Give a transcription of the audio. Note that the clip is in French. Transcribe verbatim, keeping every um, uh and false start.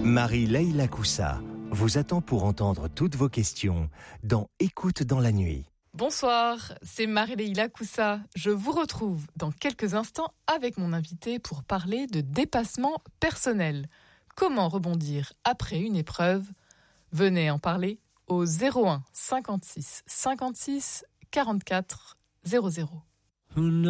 Marie-Leila Coussa vous attend pour entendre toutes vos questions dans Écoute dans la nuit. Bonsoir, c'est Marie-Leila Coussa. Je vous retrouve dans quelques instants avec mon invité pour parler de dépassement personnel. Comment rebondir après une épreuve? Venez en parler au zéro un cinquante-six cinquante-six quarante-quatre zéro zéro.